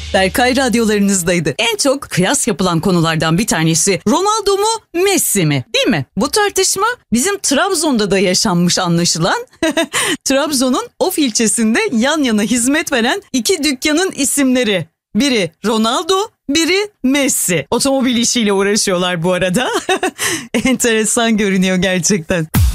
Berkay radyolarınızdaydı. En çok kıyas yapılan konulardan bir tanesi Ronaldo mu Messi mi? Değil mi? Bu tartışma bizim Trabzon'da da yaşanmış anlaşılan. Trabzon'un Of ilçesinde yan yana hizmet veren iki dükkanın isimleri. Biri Ronaldo, biri Messi. Otomobil işiyle uğraşıyorlar bu arada. Enteresan görünüyor gerçekten.